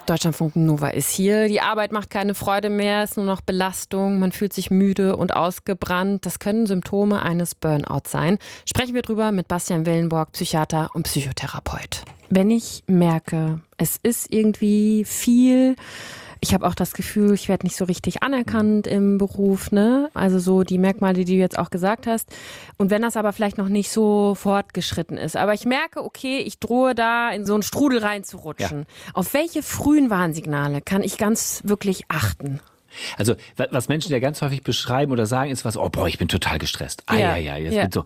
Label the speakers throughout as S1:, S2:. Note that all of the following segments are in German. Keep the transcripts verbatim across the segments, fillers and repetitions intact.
S1: Deutschlandfunk Nova ist hier. Die Arbeit macht keine Freude mehr, ist nur noch Belastung. Man fühlt sich müde und ausgebrannt. Das können Symptome eines Burnout sein. Sprechen wir drüber mit Bastian Wellenborg, Psychiater und Psychotherapeut. Wenn ich merke, es ist irgendwie viel, ich habe auch das Gefühl, ich werde nicht so richtig anerkannt im Beruf, ne? Also so die Merkmale, die du jetzt auch gesagt hast. Und wenn das aber vielleicht noch nicht so fortgeschritten ist. Aber ich merke, okay, ich drohe da in so einen Strudel reinzurutschen. Ja. Auf welche frühen Warnsignale kann ich ganz wirklich achten?
S2: Also was Menschen ja ganz häufig beschreiben oder sagen, ist was, oh boah, ich bin total gestresst. Ah ja, ja, ja, ja. So.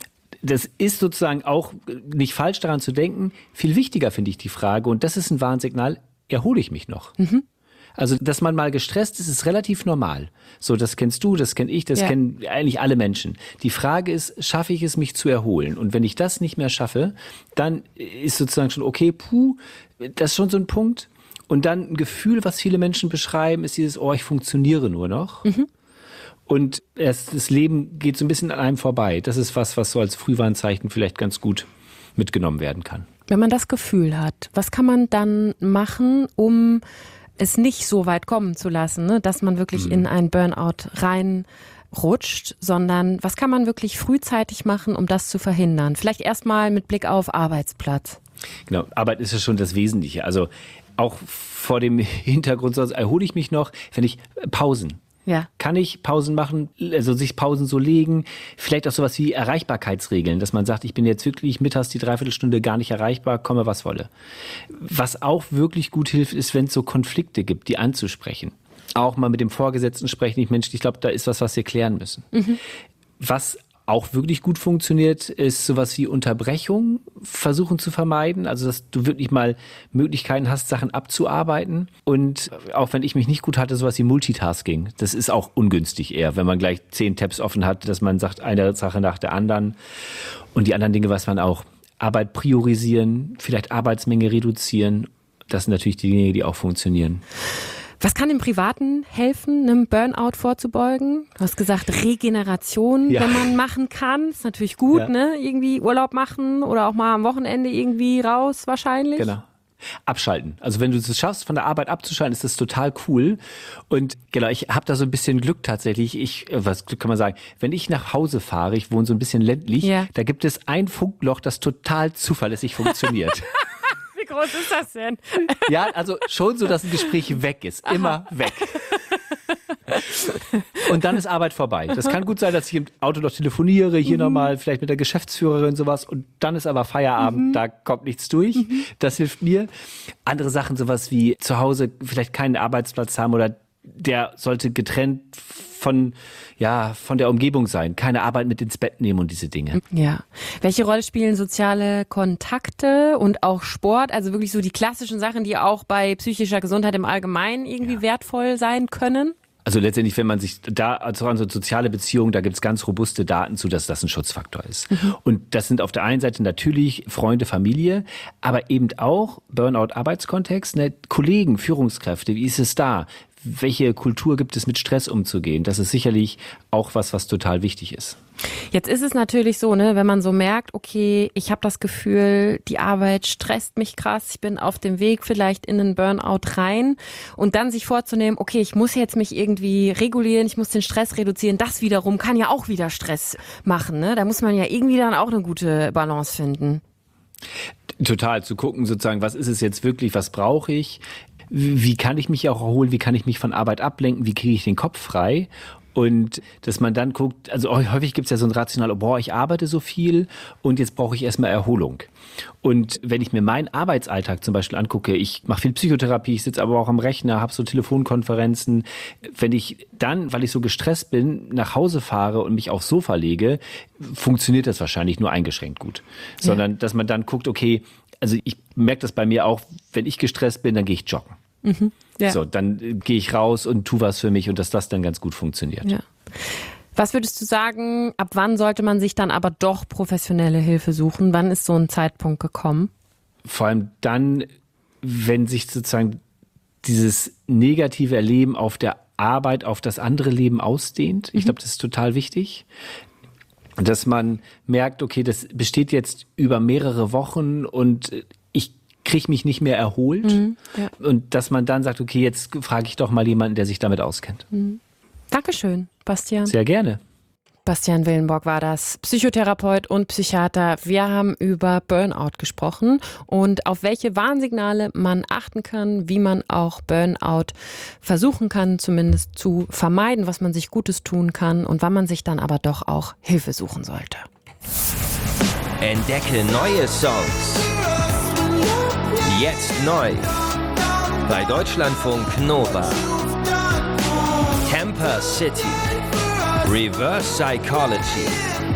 S2: Das ist sozusagen auch nicht falsch daran zu denken. Viel wichtiger finde ich die Frage, und das ist ein Warnsignal, erhole ich mich noch? Mhm. Also, dass man mal gestresst ist, ist relativ normal. So, das kennst du, das kenn ich, das ja. kennen eigentlich alle Menschen. Die Frage ist, schaffe ich es, mich zu erholen? Und wenn ich das nicht mehr schaffe, dann ist sozusagen schon, okay, puh, das ist schon so ein Punkt. Und dann ein Gefühl, was viele Menschen beschreiben, ist dieses, oh, ich funktioniere nur noch. Mhm. Und erst das Leben geht so ein bisschen an einem vorbei. Das ist was, was so als Frühwarnzeichen vielleicht ganz gut mitgenommen werden kann.
S1: Wenn man das Gefühl hat, was kann man dann machen, um es nicht so weit kommen zu lassen, ne, dass man wirklich mhm. in einen Burnout reinrutscht, sondern was kann man wirklich frühzeitig machen, um das zu verhindern? Vielleicht erstmal mit Blick auf Arbeitsplatz.
S2: Genau, Arbeit ist ja schon das Wesentliche. Also auch vor dem Hintergrund, sonst erhole ich mich noch, wenn ich Pausen. Ja. Kann ich Pausen machen, also sich Pausen so legen, vielleicht auch sowas wie Erreichbarkeitsregeln, dass man sagt, ich bin jetzt wirklich mittags die Dreiviertelstunde gar nicht erreichbar, komme was wolle. Was auch wirklich gut hilft, ist, wenn es so Konflikte gibt, die anzusprechen. Auch mal mit dem Vorgesetzten sprechen, ich Mensch, ich glaube, da ist was, was wir klären müssen. Mhm. Was auch wirklich gut funktioniert, ist sowas wie Unterbrechung versuchen zu vermeiden. Also, dass du wirklich mal Möglichkeiten hast, Sachen abzuarbeiten. Und auch wenn ich mich nicht gut hatte, sowas wie Multitasking. Das ist auch ungünstig eher, wenn man gleich zehn Tabs offen hat, dass man sagt, eine Sache nach der anderen. Und die anderen Dinge weiß man auch. Arbeit priorisieren, vielleicht Arbeitsmenge reduzieren. Das sind natürlich die Dinge, die auch funktionieren.
S1: Was kann im Privaten helfen, einem Burnout vorzubeugen? Du hast gesagt, Regeneration, ja. wenn man machen kann. Ist natürlich gut, ja. ne? Irgendwie Urlaub machen oder auch mal am Wochenende irgendwie raus wahrscheinlich.
S2: Genau. Abschalten. Also wenn du es schaffst, von der Arbeit abzuschalten, ist das total cool. Und genau, ich habe da so ein bisschen Glück tatsächlich. Ich, was Glück kann man sagen, wenn ich nach Hause fahre, ich wohne so ein bisschen ländlich, ja. da gibt es ein Funkloch, das total zuverlässig funktioniert.
S1: Wie groß ist das denn?
S2: Ja, also schon so, dass ein Gespräch weg ist. Aha. Immer weg. Und dann ist Arbeit vorbei. Das kann gut sein, dass ich im Auto noch telefoniere, hier mhm. nochmal vielleicht mit der Geschäftsführerin sowas, und dann ist aber Feierabend, mhm. da kommt nichts durch. Mhm. Das hilft mir. Andere Sachen, sowas wie zu Hause vielleicht keinen Arbeitsplatz haben oder der sollte getrennt von, ja, von der Umgebung sein. Keine Arbeit mit ins Bett nehmen und diese Dinge.
S1: Ja. Welche Rolle spielen soziale Kontakte und auch Sport? Also wirklich so die klassischen Sachen, die auch bei psychischer Gesundheit im Allgemeinen irgendwie ja. wertvoll sein können?
S2: Also letztendlich, wenn man sich da, also an so soziale Beziehungen, da gibt's ganz robuste Daten zu, dass das ein Schutzfaktor ist. Mhm. Und das sind auf der einen Seite natürlich Freunde, Familie, aber eben auch Burnout-Arbeitskontext, ne? Kollegen, Führungskräfte, wie ist es da? Welche Kultur gibt es, mit Stress umzugehen? Das ist sicherlich auch was, was total wichtig ist.
S1: Jetzt ist es natürlich so, ne, wenn man so merkt, okay, ich habe das Gefühl, die Arbeit stresst mich krass, ich bin auf dem Weg vielleicht in einen Burnout rein, und dann sich vorzunehmen, okay, ich muss jetzt mich irgendwie regulieren, ich muss den Stress reduzieren, das wiederum kann ja auch wieder Stress machen, ne? Da muss man ja irgendwie dann auch eine gute Balance finden.
S2: Total, zu gucken sozusagen, was ist es jetzt wirklich, was brauche ich? Wie kann ich mich auch erholen? Wie kann ich mich von Arbeit ablenken? Wie kriege ich den Kopf frei? Und dass man dann guckt, also häufig gibt es ja so ein Rational, oh, boah, ich arbeite so viel und jetzt brauche ich erstmal Erholung. Und wenn ich mir meinen Arbeitsalltag zum Beispiel angucke, ich mache viel Psychotherapie, ich sitze aber auch am Rechner, habe so Telefonkonferenzen. Wenn ich dann, weil ich so gestresst bin, nach Hause fahre und mich aufs Sofa lege, funktioniert das wahrscheinlich nur eingeschränkt gut. Ja. Sondern, dass man dann guckt, okay, also ich merke das bei mir auch, wenn ich gestresst bin, dann gehe ich joggen. Mhm, ja. So, dann äh, gehe ich raus und tu was für mich, und dass das dann ganz gut funktioniert.
S1: Ja. Was würdest du sagen, ab wann sollte man sich dann aber doch professionelle Hilfe suchen? Wann ist so ein Zeitpunkt gekommen?
S2: Vor allem dann, wenn sich sozusagen dieses negative Erleben auf der Arbeit auf das andere Leben ausdehnt. Ich glaube, das ist total wichtig. Dass man merkt, okay, das besteht jetzt über mehrere Wochen und ich kriege mich nicht mehr erholt.
S1: Mhm, ja.
S2: Und dass man dann sagt, okay, jetzt frage ich doch mal jemanden, der sich damit auskennt.
S1: Mhm. Dankeschön, Bastian.
S2: Sehr gerne.
S1: Bastian Willenborg war das, Psychotherapeut und Psychiater. Wir haben über Burnout gesprochen und auf welche Warnsignale man achten kann, wie man auch Burnout versuchen kann, zumindest zu vermeiden, was man sich Gutes tun kann und wann man sich dann aber doch auch Hilfe suchen sollte.
S3: Entdecke neue Songs. Jetzt neu. Bei Deutschlandfunk Nova. Camper City. Reverse Psychology.